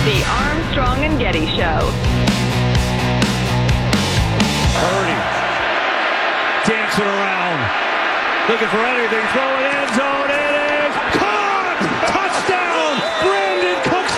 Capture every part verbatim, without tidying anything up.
The Armstrong and Getty Show. Purdy dancing around, looking for anything, throwing end zone. It is caught! Touchdown! Brandon Cooks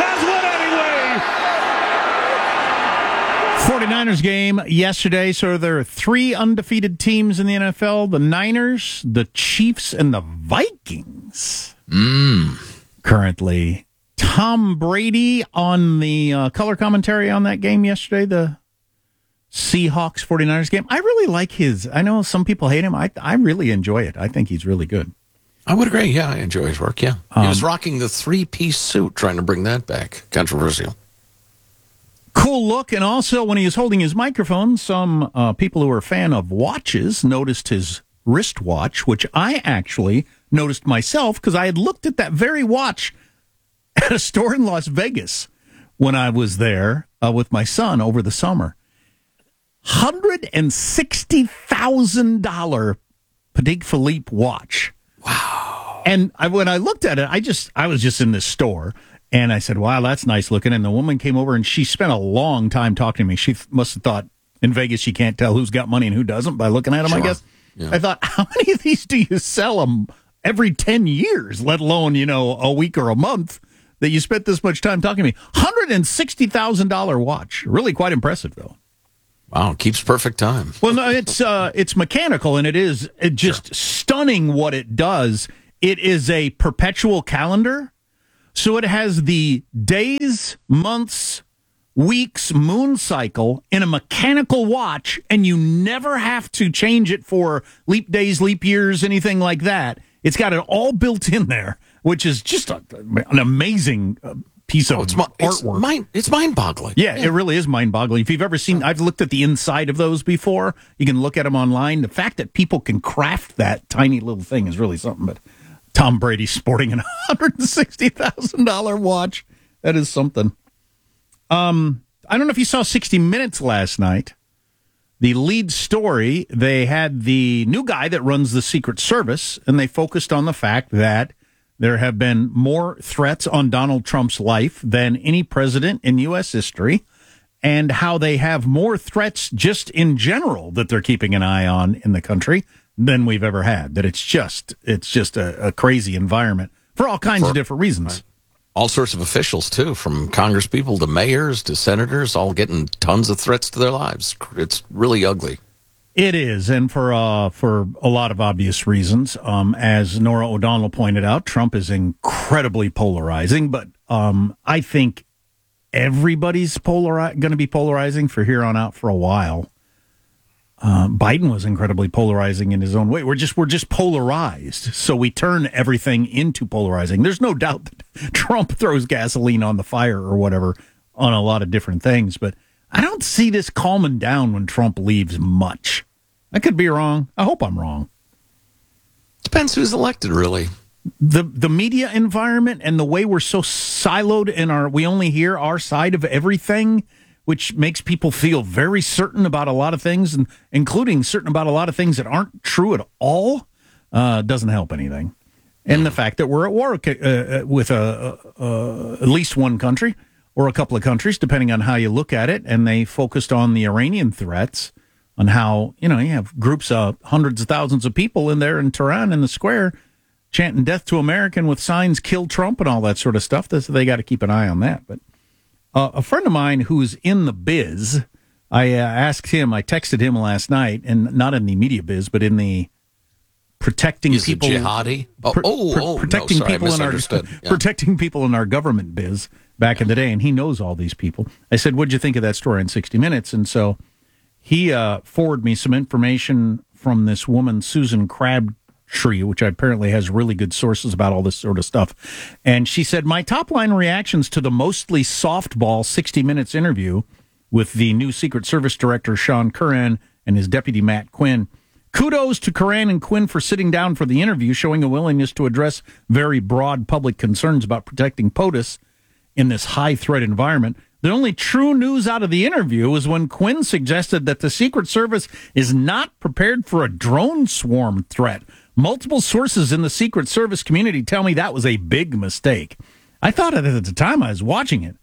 has won anyway. 49ers game yesterday. So there are three undefeated teams in the N F L: the Niners, the Chiefs, and the Vikings. Mm. Currently, Tom Brady on the uh, color commentary on that game yesterday, the Seahawks 49ers game. I really like his. I know some people hate him. I I really enjoy it. I think he's really good. I would agree. Yeah, I enjoy his work. Yeah. He Um, was rocking the three-piece suit, trying to bring that back. Controversial. Cool look. And also, when he was holding his microphone, some uh, people who are a fan of watches noticed his wristwatch, which I actually noticed myself because I had looked at that very watch at a store in Las Vegas when I was there uh, with my son over the summer. one hundred sixty thousand dollars Patek Philippe watch. Wow. And I, when I looked at it, I just I was just in this store, and I said, wow, that's nice looking. And the woman came over, and she spent a long time talking to me. She must have thought in Vegas she can't tell who's got money and who doesn't by looking at them, Sure. I guess. Yeah. I thought, how many of these do you sell them every ten years, let alone, you know, a week or a month that you spent this much time talking to me? one hundred sixty thousand dollars watch. Really quite impressive, though. Wow, keeps perfect time. Well, no, it's uh, it's mechanical, and it is it just sure. stunning what it does. It is a perpetual calendar, so it has the days, months, weeks, moon cycle in a mechanical watch, and you never have to change it for leap days, leap years, anything like that. It's got it all built in there, which is just a, an amazing uh, piece of oh, it's, artwork. It's, mind, it's mind-boggling. Yeah, yeah, it really is mind-boggling. If you've ever seen, I've looked at the inside of those before. You can look at them online. The fact that people can craft that tiny little thing is really something. But Tom Brady sporting an one hundred sixty thousand dollars watch, that is something. Um, I don't know if you saw sixty minutes last night. The lead story, they had the new guy that runs the Secret Service, and they focused on the fact that there have been more threats on Donald Trump's life than any president in U S history, and how they have more threats just in general that they're keeping an eye on in the country than we've ever had. That it's just it's just a, a crazy environment for all kinds for, of different reasons. Right. All sorts of officials, too, from congresspeople to mayors to senators, all getting tons of threats to their lives. It's really ugly. It is, and for uh, for a lot of obvious reasons. Um, as Nora O'Donnell pointed out, Trump is incredibly polarizing, but um, I think everybody's polari- going to be polarizing for here on out for a while. Uh, Biden was incredibly polarizing in his own way. We're just we're just polarized, so we turn everything into polarizing. There's no doubt that Trump throws gasoline on the fire or whatever on a lot of different things, but I don't see this calming down when Trump leaves much. I could be wrong. I hope I'm wrong. Depends who's elected, really. The the media environment and the way we're so siloed in our, we only hear our side of everything, which makes people feel very certain about a lot of things, and including certain about a lot of things that aren't true at all, uh, doesn't help anything. And the fact that we're at war uh, with a, uh, at least one country or a couple of countries, depending on how you look at it, and they focused on the Iranian threats, on how, you know, you have groups of hundreds of thousands of people in there in Tehran in the square chanting death to American with signs, kill Trump and all that sort of stuff. This, they got to keep an eye on that. But uh, a friend of mine who's in the biz, I uh, asked him, I texted him last night, and not in the media biz, but in the protecting Is people, he jihadi? Oh, pr- oh, pr- oh protecting no, sorry, people I in our misunderstood. Yeah. protecting people in our government biz back in the day, and he knows all these people. I said, "What'd you think of that story in sixty minutes?" And so he uh, forwarded me some information from this woman, Susan Crabtree, which apparently has really good sources about all this sort of stuff. And she said, "My top line reactions to the mostly softball sixty minutes interview with the new Secret Service director Sean Curran and his deputy Matt Quinn. Kudos to Curran and Quinn for sitting down for the interview, showing a willingness to address very broad public concerns about protecting POTUS in this high-threat environment. The only true news out of the interview was when Quinn suggested that the Secret Service is not prepared for a drone swarm threat. Multiple sources in the Secret Service community tell me that was a big mistake." I thought of it at the time I was watching it.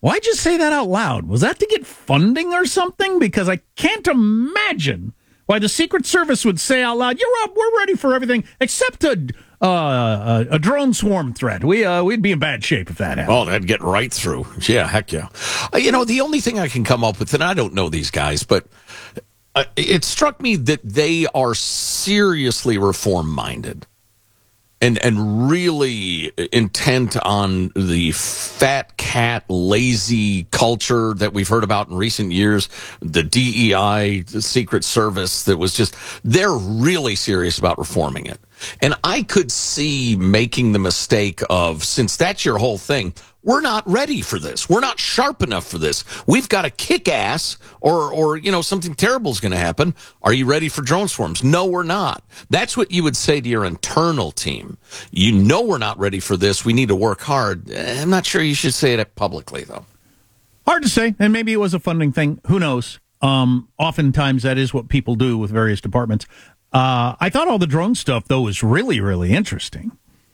Why'd you say that out loud? Was that to get funding or something? Because I can't imagine why the Secret Service would say out loud, "You're up. We're ready for everything except a uh, a, a drone swarm threat. We uh, we'd be in bad shape if that happened." Oh, that'd get right through. Yeah, heck yeah. Uh, you know, the only thing I can come up with, and I don't know these guys, but uh, it struck me that they are seriously reform-minded. And and really intent on the fat cat, lazy culture that we've heard about in recent years, the D E I, the Secret Service, that was just, they're really serious about reforming it. And I could see making the mistake of, since that's your whole thing, we're not ready for this. We're not sharp enough for this. We've got to kick ass or, or you know, something terrible is going to happen. Are you ready for drone swarms? No, we're not. That's what you would say to your internal team. You know we're not ready for this. We need to work hard. I'm not sure you should say it publicly, though. Hard to say, and maybe it was a funding thing. Who knows? Um, oftentimes that is what people do with various departments. Uh, I thought all the drone stuff, though, was really, really interesting.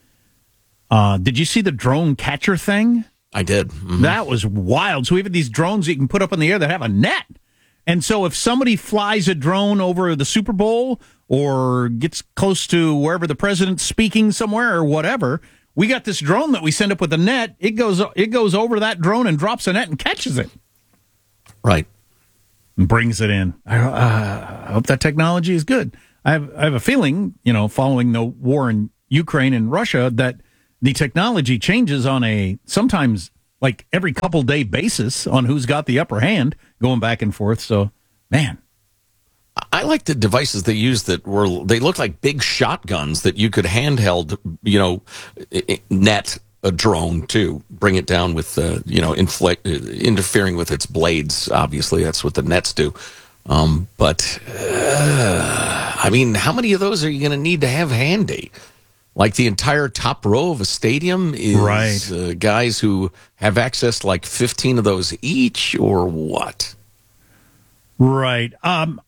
Uh, did you see the drone catcher thing? I did. Mm-hmm. That was wild. So we have these drones you can put up in the air that have a net. And so if somebody flies a drone over the Super Bowl or gets close to wherever the president's speaking somewhere or whatever, we got this drone that we send up with a net. It goes it goes over that drone and drops a net and catches it. Right. And brings it in. I, uh, I hope that technology is good. I have, I have a feeling, you know, following the war in Ukraine and Russia, that the technology changes on a sometimes like every couple day basis on who's got the upper hand, going back and forth. So, man. I like the devices they use that were, they look like big shotguns that you could handheld, you know, net a drone to bring it down with, uh, you know, inflict, interfering with its blades. Obviously, that's what the nets do. Um, but, uh, I mean, how many of those are you going to need to have handy? Like the entire top row of a stadium is right. uh, guys who have access to like fifteen of those each, or what? Right. Um,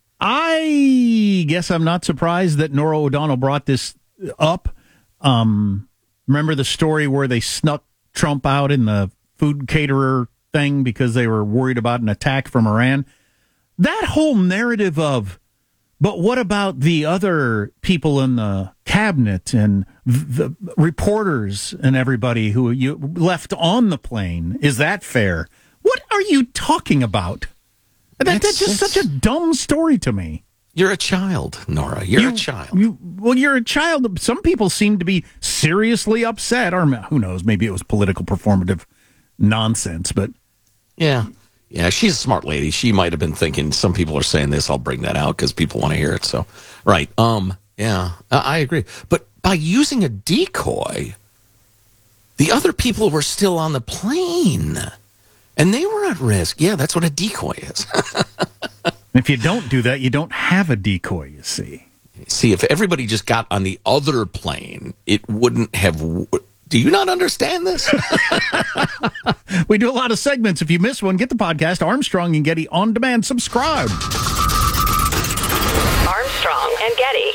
I guess I'm not surprised that Nora O'Donnell brought this up. Um, remember the story where they snuck Trump out in the food caterer thing because they were worried about an attack from Iran? That whole narrative of, but what about the other people in the cabinet and the reporters and everybody who you left on the plane? Is that fair? What are you talking about? That, that's just such a dumb story to me. You're a child, Nora. You're you, a child. You, well, you're a child. Some people seem to be seriously upset, or who knows, maybe it was political performative nonsense, but... Yeah. Yeah, she's a smart lady. She might have been thinking, some people are saying this, I'll bring that out because people want to hear it. So, right. Um, yeah, I, I agree. But by using a decoy, the other people were still on the plane and they were at risk. Yeah, that's what a decoy is. If you don't do that, you don't have a decoy, you see. See, if everybody just got on the other plane, it wouldn't have... Do you not understand this? We do a lot of segments. If you miss one, get the podcast, Armstrong and Getty On Demand. Subscribe. Armstrong and Getty.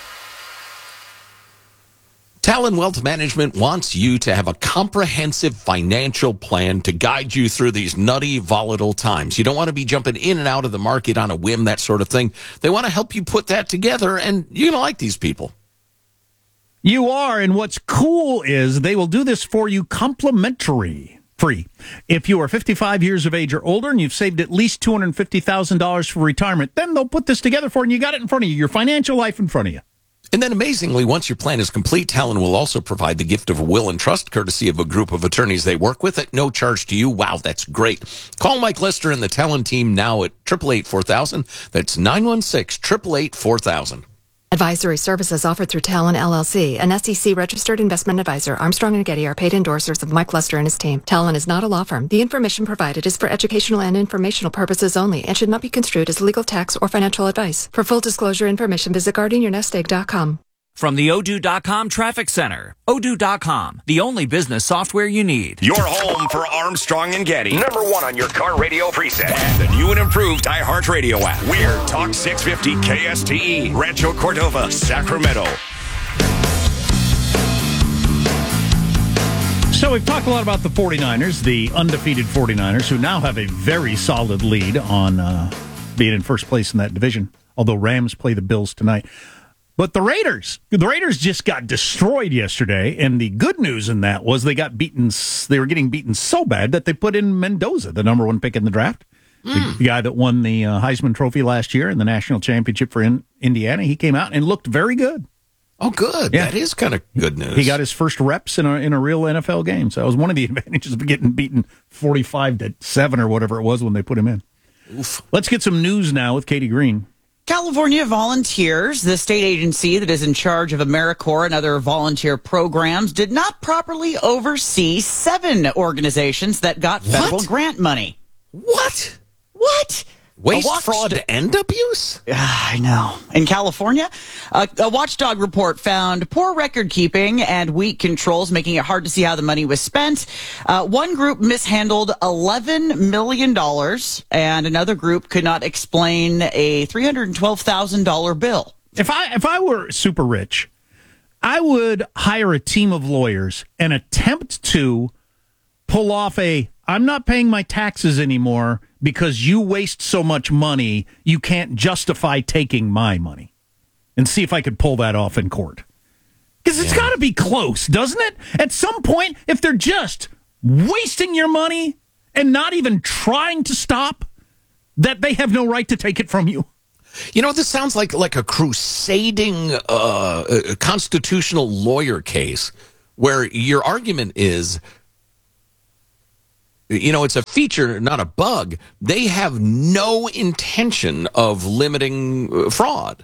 Talon Wealth Management wants you to have a comprehensive financial plan to guide you through these nutty, volatile times. You don't want to be jumping in and out of the market on a whim, that sort of thing. They want to help you put that together, and you're going to like these people. You are, and what's cool is they will do this for you complimentary, free. If you are fifty-five years of age or older and you've saved at least two hundred fifty thousand dollars for retirement, then they'll put this together for you and you got it in front of you, your financial life in front of you. And then amazingly, once your plan is complete, Talon will also provide the gift of a will and trust, courtesy of a group of attorneys they work with at no charge to you. Wow, that's great. Call Mike Lister and the Talon team now at eight eight eight, four thousand. That's nine one six, eight eight eight, four thousand. Advisory services offered through Talon L L C, an S E C-registered investment advisor. Armstrong and Getty are paid endorsers of Mike Lester and his team. Talon is not a law firm. The information provided is for educational and informational purposes only and should not be construed as legal, tax, or financial advice. For full disclosure information, visit guardian your nest egg dot com. From the Odoo dot com Traffic Center. Odoo dot com, the only business software you need. Your home for Armstrong and Getty. Number one on your car radio preset. And the new and improved iHeartRadio app. We're Talk six fifty K S T E, Rancho Cordova, Sacramento. So we've talked a lot about the 49ers, the undefeated 49ers, who now have a very solid lead on uh, being in first place in that division, although Rams play the Bills tonight. But the Raiders, the Raiders just got destroyed yesterday, and the good news in that was they got beaten, they were getting beaten so bad that they put in Mendoza, the number one pick in the draft, mm. the, the guy that won the uh, Heisman Trophy last year and the national championship for in, Indiana. He came out and looked very good. Oh, good. Yeah. That is kind of good news. He got his first reps in a in a real N F L game. So that was one of the advantages of getting beaten forty-five to seven or whatever it was when they put him in. Oof. Let's get some news now with Katie Green. California Volunteers, the state agency that is in charge of AmeriCorps and other volunteer programs, did not properly oversee seven organizations that got federal what? grant money. What? What? Waste, fraud, and abuse? I know. In California, a, a watchdog report found poor record keeping and weak controls, making it hard to see how the money was spent. Uh, one group mishandled eleven million dollars, and another group could not explain a three hundred twelve thousand dollars bill. If I if I were super rich, I would hire a team of lawyers and attempt to pull off a, I'm not paying my taxes anymore because you waste so much money, you can't justify taking my money. And see if I could pull that off in court. Because it's yeah. got to be close, doesn't it? At some point, if they're just wasting your money and not even trying to stop, that they have no right to take it from you. You know, this sounds like, like a crusading uh, a constitutional lawyer case where your argument is, you know, it's a feature, not a bug. They have no intention of limiting fraud.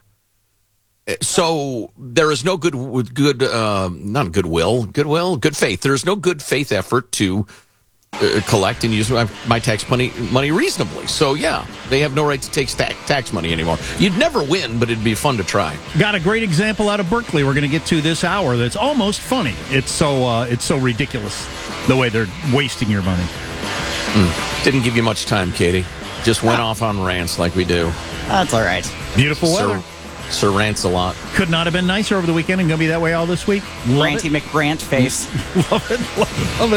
So there is no good, good, uh, not goodwill, goodwill, good faith. There is no good faith effort to uh, collect and use my, my tax money, money reasonably. So yeah, they have no right to take tax, tax money anymore. You'd never win, but it'd be fun to try. Got a great example out of Berkeley. We're going to get to this hour. That's almost funny. It's so, uh, it's so ridiculous the way they're wasting your money. Mm. Didn't give you much time, Katie. Just went off on rants like we do. That's all right. Beautiful weather. Sir, Sir rants a lot. Could not have been nicer over the weekend and going to be that way all this week. Love Ranty it. McGrant face. Love it, love it, love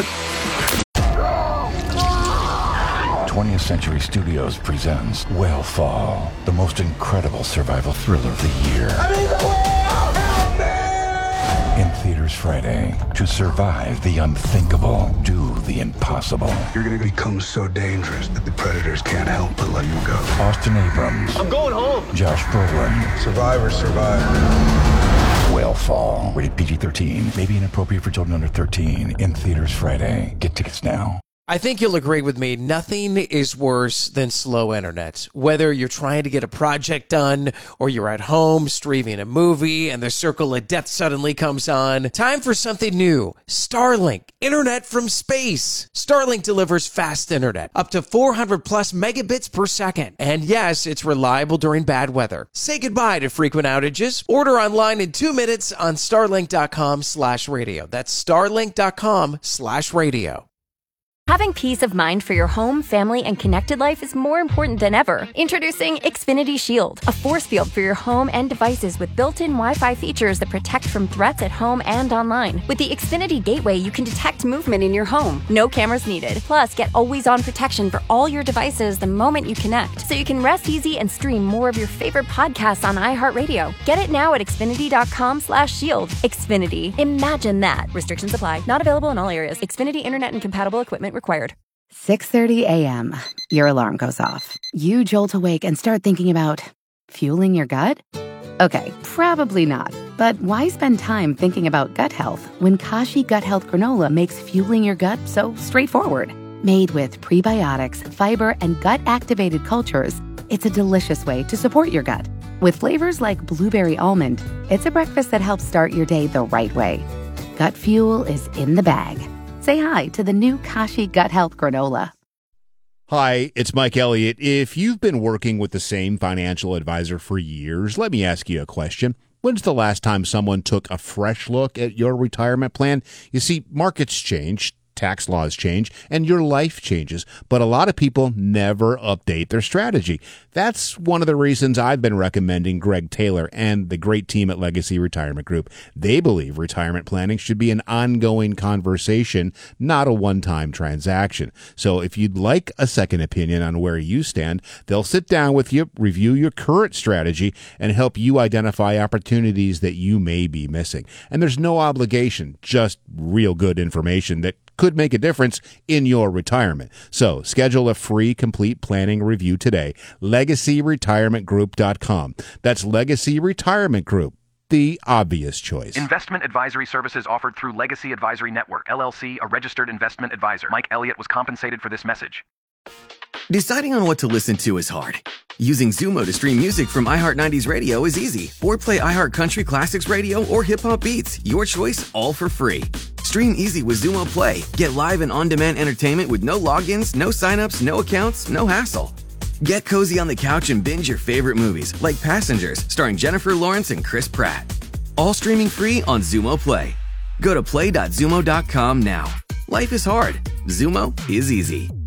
it. twentieth Century Studios presents Whale the most incredible survival thriller of the year. I mean, the whale! Help me! In theaters Friday. To survive the unthinkable, do the impossible. You're going to become so dangerous that the predators can't help but let you go. Austin Abrams. I'm going home. Josh Brolin. Survivors survive. Whale Rated P G thirteen. May be inappropriate for children under thirteen. In theaters Friday. Get tickets now. I think you'll agree with me. Nothing is worse than slow internet. Whether you're trying to get a project done or you're at home streaming a movie and the circle of death suddenly comes on. Time for something new. Starlink. Internet from space. Starlink delivers fast internet. Up to four hundred plus megabits per second. And yes, it's reliable during bad weather. Say goodbye to frequent outages. Order online in two minutes on starlink.com slash radio. That's starlink.com slash radio. Having peace of mind for your home, family, and connected life is more important than ever. Introducing Xfinity Shield, a force field for your home and devices with built-in Wi-Fi features that protect from threats at home and online. With the Xfinity Gateway, you can detect movement in your home. No cameras needed. Plus, get always-on protection for all your devices the moment you connect, so you can rest easy and stream more of your favorite podcasts on iHeartRadio. Get it now at Xfinity.com slash shield. Xfinity. Imagine that. Restrictions apply. Not available in all areas. Xfinity Internet and compatible equipment required. six thirty a.m. Your alarm goes off. You jolt awake and start thinking about fueling your gut? Okay, probably not. But why spend time thinking about gut health when Kashi Gut Health Granola makes fueling your gut so straightforward? Made with prebiotics, fiber, and gut-activated cultures, it's a delicious way to support your gut. With flavors like blueberry almond, it's a breakfast that helps start your day the right way. Gut fuel is in the bag. Say hi to the new Kashi Gut Health Granola. Hi, it's Mike Elliott. If you've been working with the same financial advisor for years, let me ask you a question. When's the last time someone took a fresh look at your retirement plan? You see, markets change, tax laws change and your life changes, but a lot of people never update their strategy. That's one of the reasons I've been recommending Greg Taylor and the great team at Legacy Retirement Group. They believe retirement planning should be an ongoing conversation, not a one-time transaction. So if you'd like a second opinion on where you stand, they'll sit down with you, review your current strategy, and help you identify opportunities that you may be missing. And there's no obligation, just real good information that could make a difference in your retirement. So schedule a free complete planning review today. legacy retirement group dot com. That's Legacy Retirement Group, the obvious choice. Investment advisory services offered through Legacy Advisory Network, L L C, a registered investment advisor. Mike Elliott was compensated for this message. Deciding on what to listen to is hard. Using Zumo to stream music from iHeart nineties Radio is easy. Or play iHeart Country Classics Radio or Hip Hop Beats. Your choice, all for free. Stream easy with Zumo Play. Get live and on-demand entertainment with no logins, no signups, no accounts, no hassle. Get cozy on the couch and binge your favorite movies, like Passengers, starring Jennifer Lawrence and Chris Pratt. All streaming free on Zumo Play. Go to play dot zumo dot com now. Life is hard. Zumo is easy.